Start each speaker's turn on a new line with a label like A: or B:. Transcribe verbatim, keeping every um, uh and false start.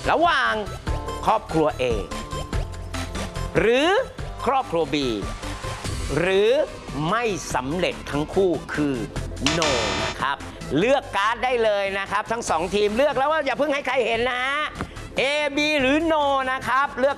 A: ระหว่างครอบครัว A หรือครอบครัว B หรือไม่สำเร็จทั้งคู่คือ no นะครับเลือกการ์ดได้เลยนะครับทั้งสองทีมเลือกแล้วว่าอย่าเพิ่งให้ใครเห็นนะฮะ A B หรือ no นะครับเลือก